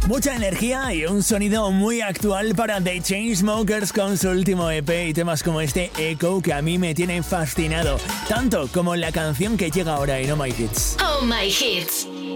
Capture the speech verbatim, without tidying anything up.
Mucha energía y un sonido muy actual para The Chainsmokers con su último E P y temas como este Echo que a mí me tienen fascinado, tanto como la canción que llega ahora en Oh My Hits. Oh My Hits.